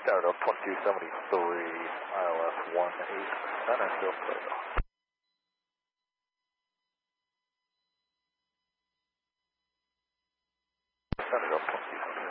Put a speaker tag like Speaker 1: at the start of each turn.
Speaker 1: Center 2273, ILS 18 center, still clear. Center 2273.